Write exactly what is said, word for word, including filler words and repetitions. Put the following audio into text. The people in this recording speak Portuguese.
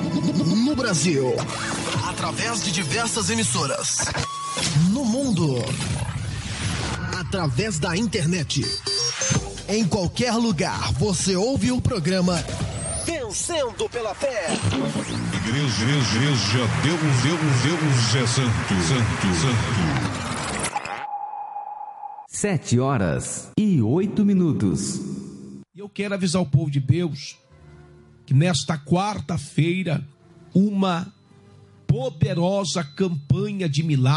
No Brasil, através de diversas emissoras. No mundo, através da internet. Em qualquer lugar, você ouve o programa Vencendo pela Fé. Igreja, igreja, Deus, Deus, Deus é santo, santo, santo. Sete horas e oito minutos. E eu quero avisar o povo de Deus que nesta quarta-feira uma poderosa campanha de milagres